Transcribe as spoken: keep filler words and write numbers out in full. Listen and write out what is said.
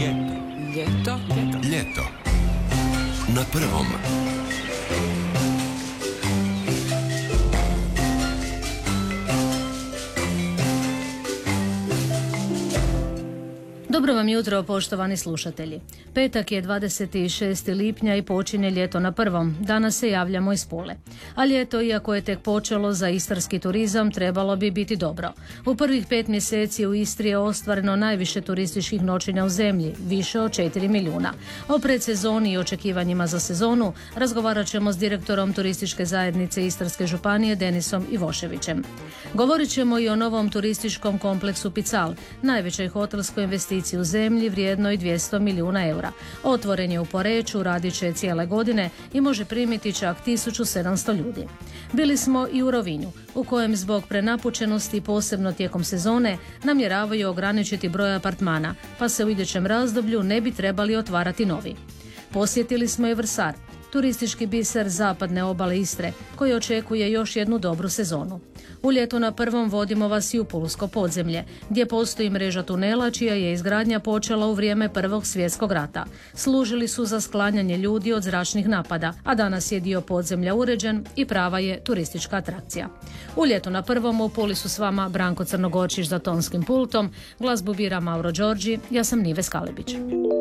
Ljeto. Ljeto. Ljeto. Na prvom. Dobro vam jutro, poštovani slušatelji. Petak je dvadeset šestog lipnja i počinje ljeto na prvom. Danas se javljamo iz Pule. A ljeto, iako je tek počelo, za istarski turizam trebalo bi biti dobro. U prvih pet mjeseci u Istri je ostvareno najviše turističkih noćenja u zemlji, više od četiri milijuna. O predsezoni i očekivanjima za sezonu razgovarat ćemo s direktorom turističke zajednice Istarske županije Denisom Ivoševićem. Govorit ćemo i o novom turističkom kompleksu Pical, najvećoj hotelskoj investiciji u zemlji vrijednoj dvjesto milijuna eura. Otvoren je u Poreču, radit će cijele godine i može primiti čak tisuću sedamsto ljudi. Bili smo i u Rovinju, u kojem zbog prenapučenosti, posebno tijekom sezone, namjeravaju ograničiti broj apartmana, pa se u idućem razdoblju ne bi trebali otvarati novi. Posjetili smo i Vrsar, turistički biser zapadne obale Istre, koji očekuje još jednu dobru sezonu. U ljetu na prvom vodimo vas i u Pulsko podzemlje, gdje postoji mreža tunela čija je izgradnja počela u vrijeme Prvog svjetskog rata. Služili su za sklanjanje ljudi od zračnih napada, a danas je dio podzemlja uređen i prava je turistička atrakcija. U ljetu na prvom u Puli su s vama Branko Crnogorčić za tonskim pultom, glazbu bira Mauro Đorđi, ja sam Nive Skalibić.